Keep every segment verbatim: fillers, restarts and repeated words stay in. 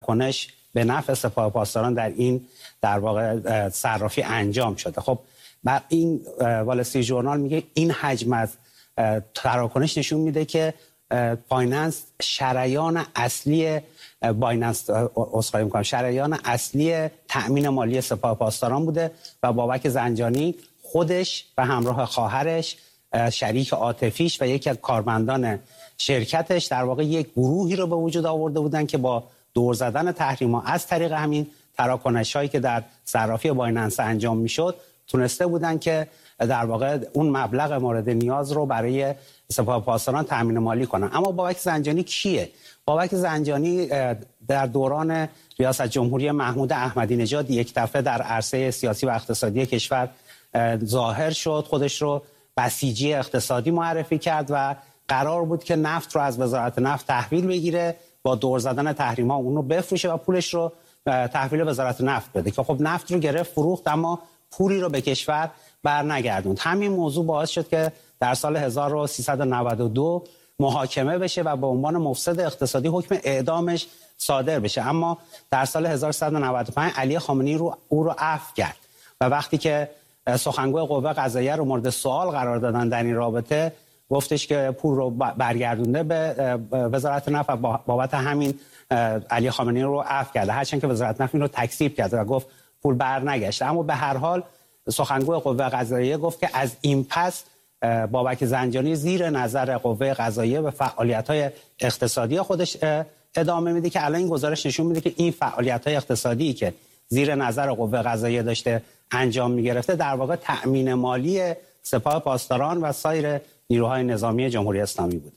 تراکنش به نفع سپاه پاسداران در این در واقع صرافی انجام شده. خب این وال استریت ژورنال میگه این حجم از تراکنش نشون میده که بایننس شریان اصلی بایننس اسخای میکنم شریان اصلی تأمین مالی سپاه پاسداران بوده و بابک زنجانی خودش و همراه خواهرش، شریک عاطفیش و یکی از کارمندان شرکتش در واقع یک گروهی رو به وجود آورده بودن که با دور زدن تحریم‌ها از طریق همین تراکنش‌هایی که در صرافی بایننس انجام میشد تونسته بودن که در واقع اون مبلغ مورد نیاز رو برای سپاه پاسداران تامین مالی کنن. اما بابک زنجانی کیه؟ بابک زنجانی در دوران ریاست جمهوری محمود احمدی نژاد یک دفعه در عرصه سیاسی و اقتصادی کشور ظاهر شد، خودش رو بسیجی اقتصادی معرفی کرد و قرار بود که نفت رو از وزارت نفت تحویل بگیره، با دور زدن تحریم‌ها اون رو بفروشه و پولش رو تحویل وزارت نفت بده که خب نفت رو گرفت فروخت اما پولی رو به کشور برنگردوند. همین موضوع باعث شد که در سال هزار و سیصد و نود و دو محاکمه بشه و به عنوان مفسد اقتصادی حکم اعدامش صادر بشه. اما در سال هزار و سیصد و نود و پنج علی خامنه‌ای رو او رو عفو کرد و وقتی که سخنگوی قوه قضاییه رو مورد سوال قرار دادن در این رابطه، گفتش که پول رو برگردونده به وزارت نفت و بابت همین علی خامنه‌ای رو عفو کرده، هرچند که وزارت نفت این رو تکذیب کرد و گفت پول برنگشته. اما به هر حال سخنگوی قوه قضاییه گفت که از این پس بابک زنجانی زیر نظر قوه قضاییه به فعالیت‌های اقتصادی خودش ادامه میده که الان این گزارش نشون میده که این فعالیت‌های اقتصادی که زیر نظر قوه قضاییه داشته انجام میگرفته در واقع تأمین مالی سپاه پاسداران و سایر نیروهای نظامی جمهوری اسلامی بوده.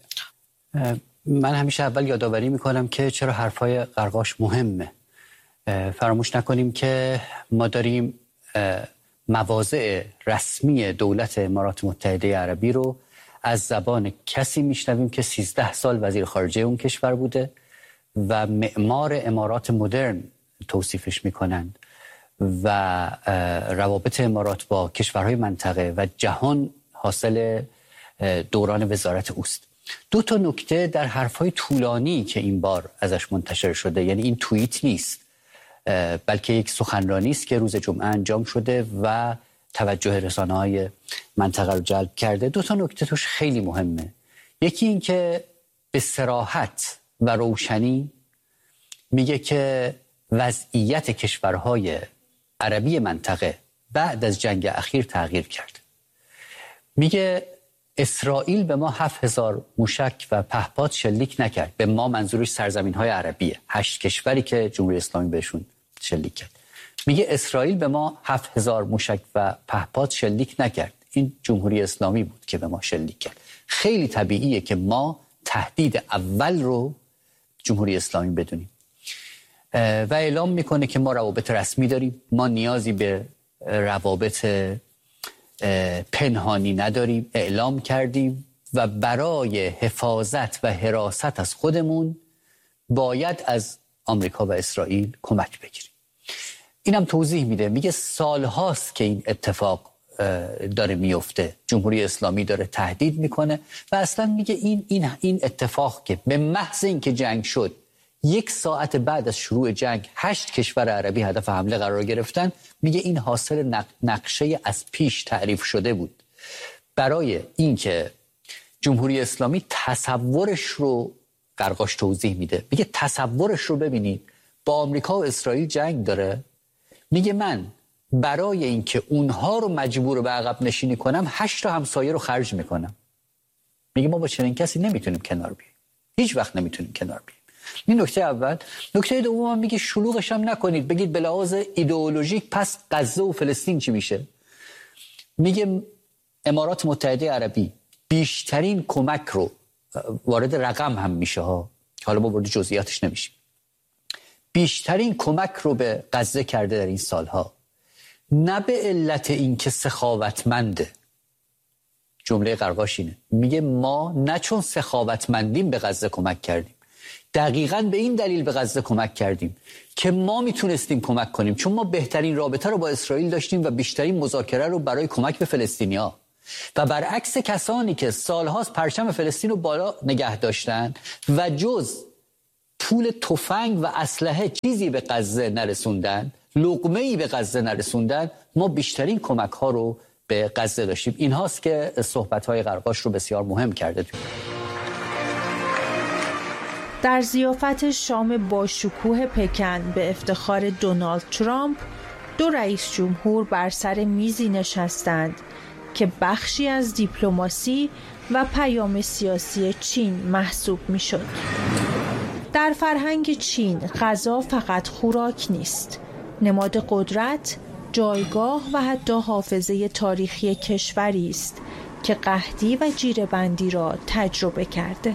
من همیشه اول یادآوری میکنم که چرا حرفای قرقاش مهمه. فراموش نکنیم که ما داریم مواضع رسمی دولت امارات متحده عربی رو از زبان کسی میشنویم که سیزده سال وزیر خارجه اون کشور بوده و معمار امارات مدرن توصیفش میکنند و روابط امارات با کشورهای منطقه و جهان حاصل دوران وزارت اوست. دو تا نکته در حرفای طولانی که این بار ازش منتشر شده، یعنی این توییت نیست بلکه یک سخنرانی است که روز جمعه انجام شده و توجه رسانه‌های منطقه رو جلب کرده. دو تا نکته توش خیلی مهمه. یکی این که به صراحت و روشنی میگه که وضعیت کشورهای عربی منطقه بعد از جنگ اخیر تغییر کرد. میگه اسرائیل به ما هفت هزار موشک و پهپاد شلیک نکرد. به ما منظورش سرزمین‌های عربیه، هشت کشوری که جمهوری اسلامی بهشون شلیک کرد. میگه اسرائیل به ما هفت هزار موشک و پهپاد شلیک نکرد، این جمهوری اسلامی بود که به ما شلیک کرد. خیلی طبیعیه که ما تهدید اول رو جمهوری اسلامی بدونیم و اعلام میکنه که ما روابط رسمی داریم، ما نیازی به روابط پنهانی نداریم، اعلام کردیم و برای حفاظت و حراست از خودمون باید از آمریکا و اسرائیل کمک بگیریم. اینم توضیح میده، میگه سالهاست که این اتفاق داره میفته، جمهوری اسلامی داره تهدید میکنه و اصلا میگه این این این اتفاق که به محض اینکه جنگ شد یک ساعت بعد از شروع جنگ هشت کشور عربی هدف حمله قرار گرفتن، میگه این حاصل نقشه از پیش تعریف شده بود برای اینکه جمهوری اسلامی تصورش رو قرقاش توضیح میده. میگه تصورش رو ببینید، با آمریکا و اسرائیل جنگ داره، میگه من برای اینکه اونها رو مجبور به عقب نشینی کنم هشت تا همسایه رو خرج میکنم. میگه ما با چنین کسی نمیتونیم کنار بیاییم، هیچ وقت نمیتونیم کنار بیاییم. این نکته اول. نکته دوم میگه شلوغش هم نکنید، بگید به لحاظ ایدئولوژیک پس غزه و فلسطین چی میشه. میگه امارات متحده عربی بیشترین کمک رو، وارد رقم هم میشه ها، حالا ما وارد جزئیاتش نمیشیم، بیشترین کمک رو به غزه کرده در این سالها، نه به علت این که سخاوتمنده. جمله قرقاش اینه، میگه ما نه چون سخاوتمندیم به غزه کمک کردیم، دقیقاً به این دلیل به غزه کمک کردیم که ما میتونستیم کمک کنیم، چون ما بهترین رابطه رو با اسرائیل داشتیم و بیشترین مذاکره رو برای کمک به فلسطینیا و برعکس کسانی که سالهاست پرچم فلسطین رو بالا نگه داشتن و جز پول تفنگ و اسلحه چیزی به غزه نرسوندن، لقمه‌ای به غزه نرسوندن، ما بیشترین کمک ها رو به غزه داشتیم. این هاست که صحبت های قرقاش رو بسیار مهم کرده. در ضیافت شام با شکوه پکن به افتخار دونالد ترامپ، دو رئیس جمهور بر سر میزی نشستند که بخشی از دیپلماسی و پیام سیاسی چین محسوب میشد. در فرهنگ چین غذا فقط خوراک نیست، نماد قدرت، جایگاه و حتی حافظه تاریخی کشوری است که قحطی و جیره‌بندی را تجربه کرده.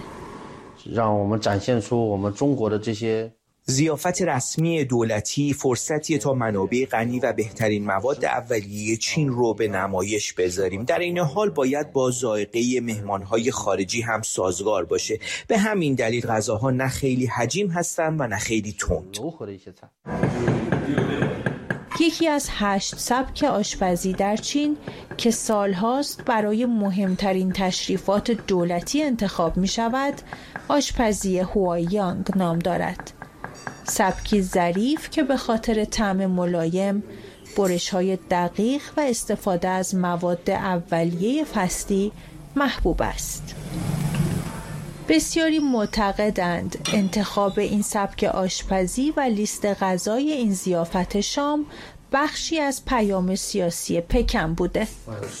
ضیافت رسمی دولتی فرصتی تا منابع غنی و بهترین مواد اولیه چین رو به نمایش بذاریم. در این حال باید با ذائقه مهمانهای خارجی هم سازگار باشه. به همین دلیل غذاها نه خیلی حجیم هستن و نه خیلی تند. یکی از هشت سبک آشپزی در چین که سالهاست برای مهمترین تشریفات دولتی انتخاب می شود، آشپزی هوایانگ نام دارد. سبکی ظریف که به خاطر طعم ملایم، برش‌های دقیق و استفاده از مواد اولیه فصلی محبوب است. بسیاری معتقدند انتخاب این سبک آشپزی و لیست غذای این ضیافت شام بخشی از پیام سیاسی پکن بوده.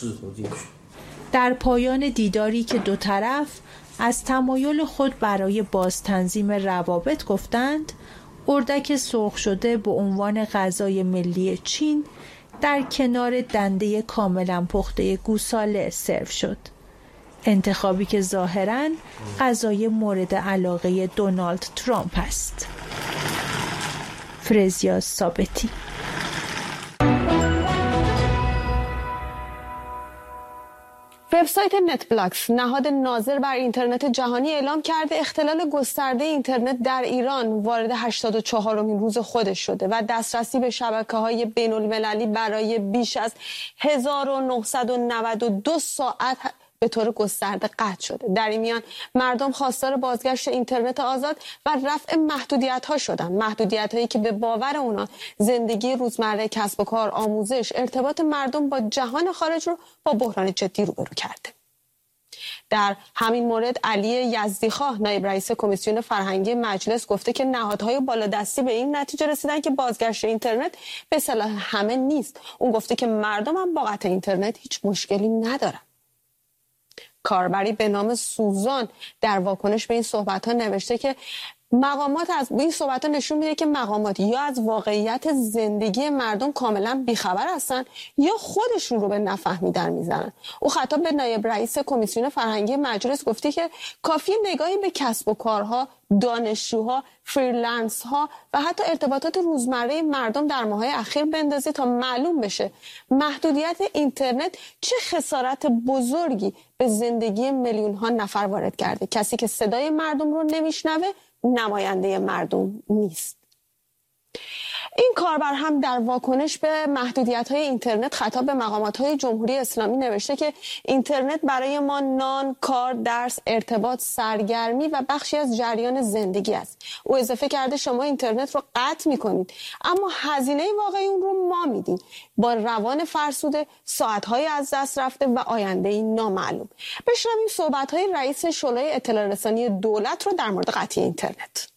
در پایان دیداری که دو طرف از تمایل خود برای بازتنظیم روابط گفتند، اردک سرخ شده به عنوان غذای ملی چین در کنار دنده کاملا پخته گوساله سرو شد. انتخابی که ظاهراً غذای مورد علاقه دونالد ترامپ است. فرزیا ثابتی. وبسایت نتبلاکس، نهاد ناظر بر اینترنت جهانی، اعلام کرده اختلال گسترده اینترنت در ایران وارد هشتاد و چهارمین روز خودش شده و دسترسی به شبکه‌های بین‌المللی برای بیش از هزار و نهصد و نود و دو ساعت به طور گسترده قطع شده. در این میان مردم خواستار بازگشت اینترنت آزاد و رفع محدودیت‌ها شدند. محدودیت‌هایی که به باور اونا زندگی روزمره، کسب و کار، آموزش، ارتباط مردم با جهان خارج رو با بحران جدی روبرو کرده. در همین مورد علی یزدیخواه، نایب رئیس کمیسیون فرهنگی مجلس، گفته که نهادهای بالادستی به این نتیجه رسیدن که بازگشت اینترنت به صلاح همه نیست. اون گفته که مردم هم با قطع اینترنت هیچ مشکلی ندارن. کاربری به نام سوزان در واکنش به این صحبت‌ها نوشته که مقامات از این صحبت‌ها نشون میده که مقامات یا از واقعیت زندگی مردم کاملا بیخبر هستن یا خودشون رو به نفهمیدن میزنن. او خطاب به نایب رئیس کمیسیون فرهنگی مجلس گفته که کافی نگاهی به کسب و کارها، دانشجوها، فریلنس ها و حتی ارتباطات روزمره مردم در ماه‌های اخیر بندازه تا معلوم بشه محدودیت اینترنت چه خسارت بزرگی به زندگی میلیون ها نفر وارد کرده. کسی که صدای مردم رو نمیشنوه نماینده مردم نیست. این کاربر هم در واکنش به محدودیت‌های اینترنت خطاب به مقامات‌های جمهوری اسلامی نوشته که اینترنت برای ما نان، کار، درس، ارتباط، سرگرمی و بخشی از جریان زندگی است. او اضافه کرده شما اینترنت رو قطع می‌کنید اما هزینه واقعی اون رو ما میدیم، با روان فرسوده، ساعت‌های از دست رفته و آینده‌ای نامعلوم. بشنویم صحبت‌های رئیس شورای اطلاع رسانی دولت رو در مورد قطعی اینترنت.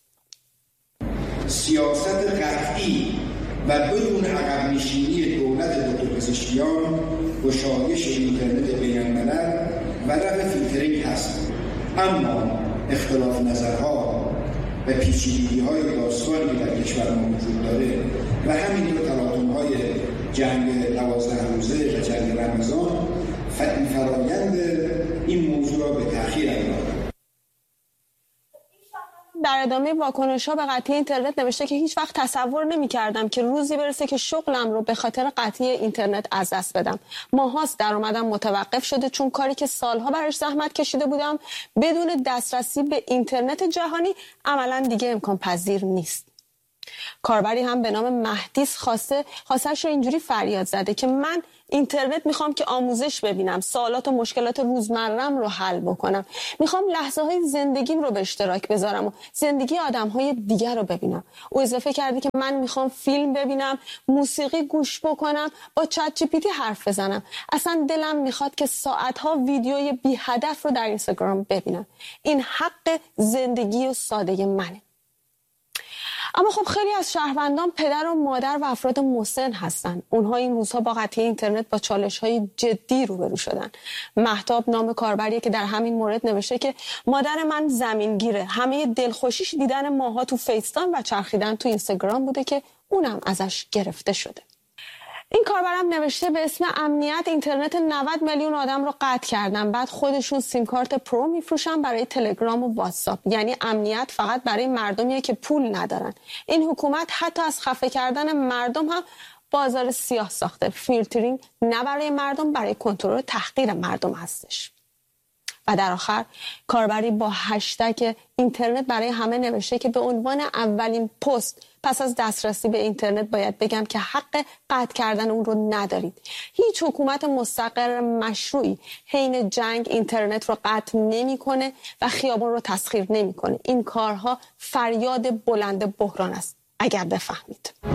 سیاست قطعی و بدون عقب نشینی دولت دکتر پزشکیان گشایش اینترنت بین‌الملل و رفع فیلترینگ هست. اما اختلاف نظرها و پیچیدگی‌های داستانی در کشور ما وجود داره و همین رو تلاطم‌های جنگ دوازده روزه و جنگ رمضان فرایند این موضوع را به تأخیر انداخت. در ادامه واکنش‌ها به قطعی اینترنت نوشته که هیچ وقت تصور نمی‌کردم که روزی برسه که شغلم رو به خاطر قطعی اینترنت از دست بدم. ماهاست درآمدم متوقف شده چون کاری که سالها براش زحمت کشیده بودم بدون دسترسی به اینترنت جهانی عملاً دیگه امکان پذیر نیست. کاربری هم به نام مهدیس خواسته خواستش رو اینجوری فریاد زده که من اینترنت میخوام که آموزش ببینم، سوالات و مشکلات روزمرم رو حل بکنم، میخوام لحظه های زندگیم رو به اشتراک بذارم و زندگی آدم های دیگر رو ببینم. او اضافه کرده که من میخوام فیلم ببینم، موسیقی گوش بکنم، با چت جی پی تی حرف بزنم. اصلا دلم میخواد که ساعتها ویدیوی بی هدف رو در اینستاگرام ببینم. این حق زندگی و ساده منه. اما خب خیلی از شهروندان پدر و مادر و افراد مسن هستن. اونها این روزها با قطعی اینترنت با چالش‌های جدی روبرو شدن. مهتاب نام کاربریه که در همین مورد نوشته که مادر من زمینگیره. همه دلخوشیش دیدن ماها تو فیستایم و چرخیدن تو اینستاگرام بوده که اونم ازش گرفته شده. این کاربرم نوشته به اسم امنیت اینترنت نود میلیون آدم رو قطع کردن، بعد خودشون سیم کارت پرو میفروشن برای تلگرام و واتساپ. یعنی امنیت فقط برای مردمیه که پول ندارن. این حکومت حتی از خفه کردن مردم هم بازار سیاه ساخته. فیلترینگ نه برای مردم، برای کنترل تحقیر مردم هستش. و در آخر کاربری با هشتگ اینترنت برای همه نوشته که به عنوان اولین پست پس از دسترسی به اینترنت باید بگم که حق قطع کردن اون رو ندارید. هیچ حکومت مستقر مشروعی حین جنگ اینترنت رو قطع نمی‌کنه و خیابان رو تسخیر نمی‌کنه. این کارها فریاد بلند بحران است اگر بفهمید.